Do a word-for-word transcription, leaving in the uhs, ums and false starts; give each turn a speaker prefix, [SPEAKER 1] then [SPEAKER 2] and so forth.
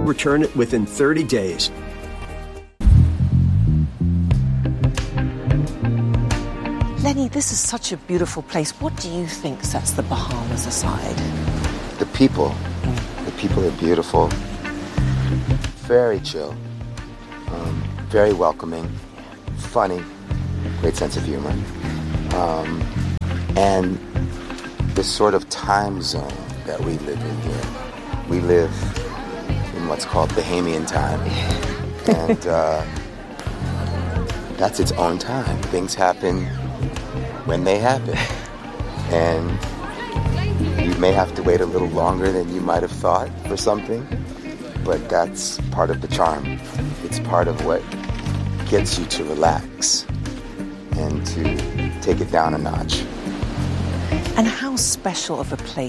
[SPEAKER 1] return it within thirty days.
[SPEAKER 2] Lenny, this is such a beautiful place. What do you think sets the Bahamas aside?
[SPEAKER 3] The people. The people are beautiful. Very chill. Um, very welcoming. Funny. Great sense of humor. Um, and this sort of time zone that we live in here. We live in what's called Bahamian time. And uh, that's its own time. Things happen when they happen. And you may have to wait a little longer than you might have thought for something, but that's part of the charm. It's part of what gets you to relax and to take it down a notch.
[SPEAKER 2] And how special of a place